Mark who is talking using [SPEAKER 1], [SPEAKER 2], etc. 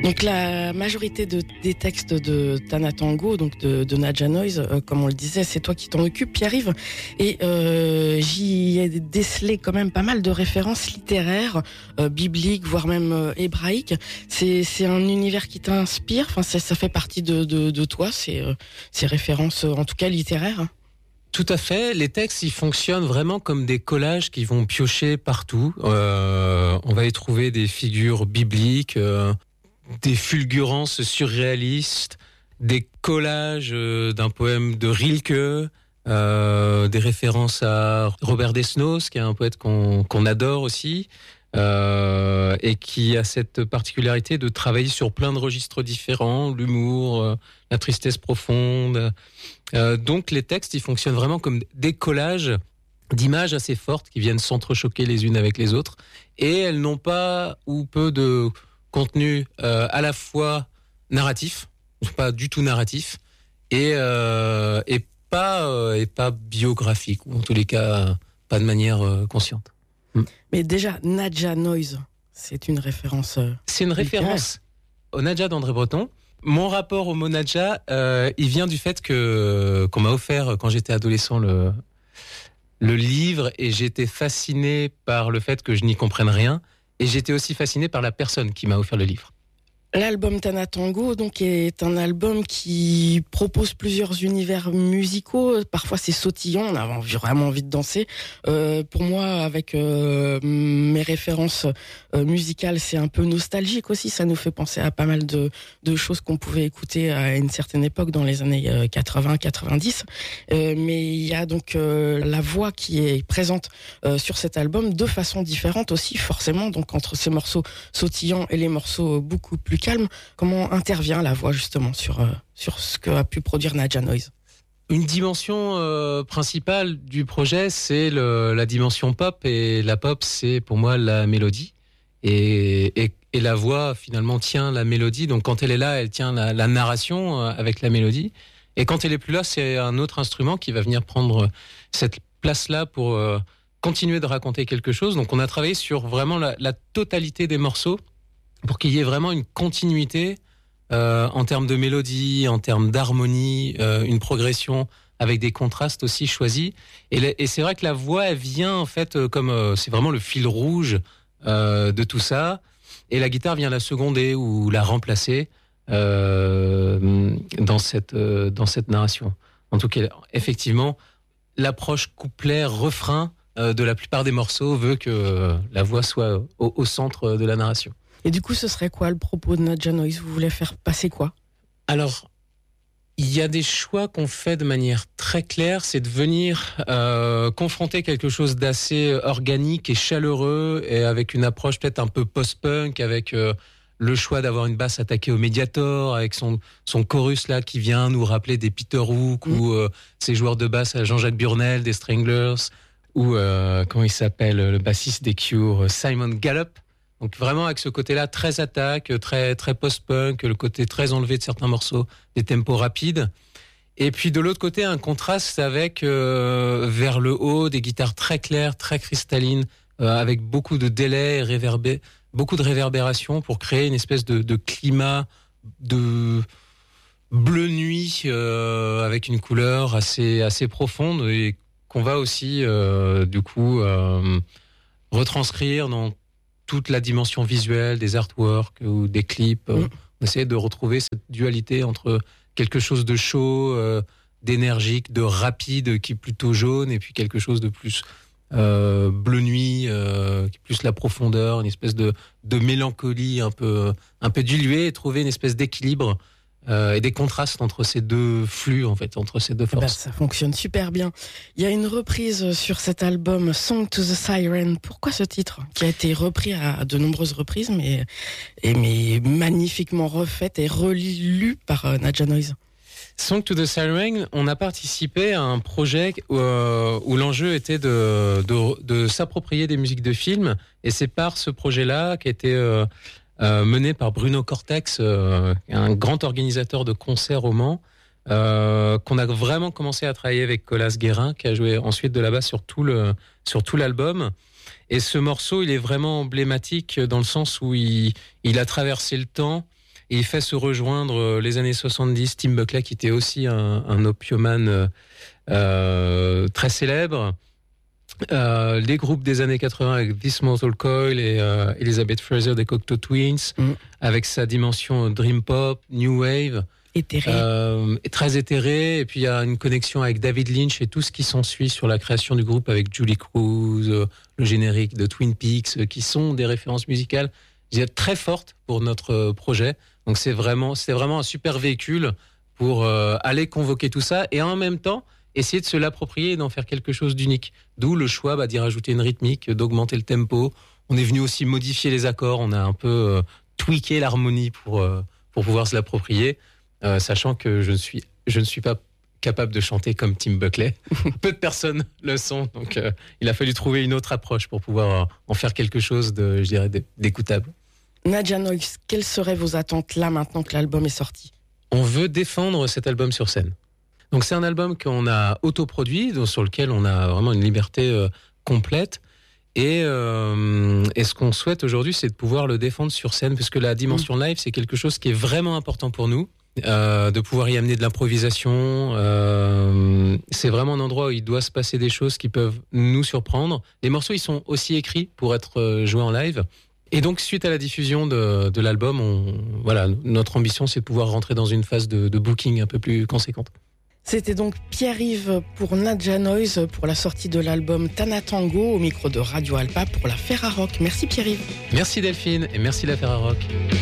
[SPEAKER 1] Donc la majorité des textes de Tana Tango, donc de Nadja Noise, comme on le disait, c'est toi qui t'en occupes, Pierre-Yves. Et j'y ai décelé quand même pas mal de références littéraires, bibliques, voire même hébraïques. C'est un univers qui t'inspire. Enfin, ça fait partie de toi, ces références, en tout cas littéraires.
[SPEAKER 2] Tout à fait. Les textes, ils fonctionnent vraiment comme des collages qui vont piocher partout. On va y trouver des figures bibliques, des fulgurances surréalistes, des collages d'un poème de Rilke, des références à Robert Desnos, qui est un poète qu'on adore aussi, et qui a cette particularité de travailler sur plein de registres différents, l'humour, la tristesse profonde. Donc les textes, ils fonctionnent vraiment comme des collages d'images assez fortes qui viennent s'entrechoquer les unes avec les autres, et elles n'ont pas ou peu de contenu à la fois narratif, pas du tout narratif, et pas biographique, ou en tous les cas pas de manière consciente.
[SPEAKER 1] Mais déjà, Nadja Noise, c'est une référence.
[SPEAKER 2] C'est une référence au Nadja d'André Breton. Mon rapport au mot Nadja, il vient du fait qu'on m'a offert quand j'étais adolescent le livre, et j'étais fasciné par le fait que je n'y comprenne rien. Et j'étais aussi fasciné par la personne qui m'a offert le livre.
[SPEAKER 1] L'album Tana Tango donc, est un album qui propose plusieurs univers musicaux. Parfois c'est sautillant, on a vraiment envie de danser. Pour moi, avec mes références musicales, c'est un peu nostalgique aussi. Ça nous fait penser à pas mal de choses qu'on pouvait écouter à une certaine époque dans les années 80-90. Mais il y a donc la voix qui est présente sur cet album de façon différente aussi, forcément. Donc entre ces morceaux sautillants et les morceaux beaucoup plus calme, comment intervient la voix justement sur ce que a pu produire Nadja Noise?
[SPEAKER 2] Une dimension principale du projet, c'est la dimension pop, et la pop, c'est pour moi la mélodie, et la voix finalement tient la mélodie. Donc quand elle est là, elle tient la narration avec la mélodie, et quand elle est plus là, c'est un autre instrument qui va venir prendre cette place-là pour continuer de raconter quelque chose. Donc on a travaillé sur vraiment la totalité des morceaux, pour qu'il y ait vraiment une continuité en termes de mélodie, en termes d'harmonie, une progression avec des contrastes aussi choisis. Et c'est vrai que la voix, elle vient en fait comme c'est vraiment le fil rouge de tout ça. Et la guitare vient la seconder ou la remplacer dans cette narration. En tout cas, effectivement, l'approche couplet-refrain de la plupart des morceaux veut que la voix soit au centre de la narration.
[SPEAKER 1] Et du coup, ce serait quoi le propos de Nadja Noise? Vous voulez faire passer quoi?
[SPEAKER 2] Alors, il y a des choix qu'on fait de manière très claire, c'est de venir confronter quelque chose d'assez organique et chaleureux, et avec une approche peut-être un peu post-punk, avec le choix d'avoir une basse attaquée au Mediator, avec son chorus là qui vient nous rappeler des Peter Hook, ou ces joueurs de basse à Jean-Jacques Burnel, des Stranglers, ou comment il s'appelle, le bassiste des Cure, Simon Gallup. Donc vraiment avec ce côté-là très attaque, très très post-punk, le côté très enlevé de certains morceaux, des tempos rapides. Et puis de l'autre côté, un contraste avec vers le haut des guitares très claires, très cristallines, avec beaucoup de délais, beaucoup de réverbération pour créer une espèce de climat de bleu nuit avec une couleur assez profonde, et qu'on va aussi du coup retranscrire dans toute la dimension visuelle des artworks ou des clips. On essaie de retrouver cette dualité entre quelque chose de chaud, d'énergique, de rapide, qui est plutôt jaune, et puis quelque chose de plus bleu nuit, qui est plus la profondeur, une espèce de mélancolie un peu diluée, et trouver une espèce d'équilibre et des contrastes entre ces deux flux, en fait, entre ces deux forces.
[SPEAKER 1] Ça fonctionne super bien. Il y a une reprise sur cet album, Song to the Siren. Pourquoi ce titre, qui a été repris à de nombreuses reprises, mais magnifiquement refait et relu par Nadja Noise?
[SPEAKER 2] Song to the Siren, on a participé à un projet où l'enjeu était de s'approprier des musiques de films, et c'est par ce projet-là qui a été mené par Bruno Cortex, un grand organisateur de concerts au Mans, qu'on a vraiment commencé à travailler avec Colas Guérin, qui a joué ensuite de la basse sur tout l'album. Et ce morceau, il est vraiment emblématique dans le sens où il a traversé le temps, Et il fait se rejoindre les années 70, Tim Buckley, qui était aussi un opiomane très célèbre. Les groupes des années 80 avec This Mortal Coil et Elizabeth Fraser des Cocteau Twins, avec sa dimension dream pop, new wave, très éthéré. Et puis il y a une connexion avec David Lynch et tout ce qui s'ensuit sur la création du groupe avec Julie Cruz, le générique de Twin Peaks, qui sont des références musicales, je dirais, très fortes pour notre projet. Donc c'était vraiment un super véhicule pour aller convoquer tout ça et en même temps essayer de se l'approprier et d'en faire quelque chose d'unique. D'où le choix d'y rajouter une rythmique, d'augmenter le tempo. On est venu aussi modifier les accords. On a un peu tweaké l'harmonie pour pouvoir se l'approprier, sachant que je ne suis pas capable de chanter comme Tim Buckley. Peu de personnes le sont. Donc il a fallu trouver une autre approche pour pouvoir en faire quelque chose d'écoutable.
[SPEAKER 1] Nadja Noise, quelles seraient vos attentes là maintenant que l'album est sorti ?
[SPEAKER 2] On veut défendre cet album sur scène. Donc c'est un album qu'on a autoproduit, sur lequel on a vraiment une liberté complète. Et ce qu'on souhaite aujourd'hui, c'est de pouvoir le défendre sur scène, parce que la dimension live, c'est quelque chose qui est vraiment important pour nous, de pouvoir y amener de l'improvisation. C'est vraiment un endroit où il doit se passer des choses qui peuvent nous surprendre. Les morceaux, ils sont aussi écrits pour être joués en live. Et donc, suite à la diffusion de l'album, notre ambition, c'est de pouvoir rentrer dans une phase de booking un peu plus conséquente.
[SPEAKER 1] C'était donc Pierre-Yves pour Nadja Noise pour la sortie de l'album Tana Tango au micro de Radio Alpa pour la Ferrarock. Merci Pierre-Yves.
[SPEAKER 2] Merci Delphine et merci la Ferrarock.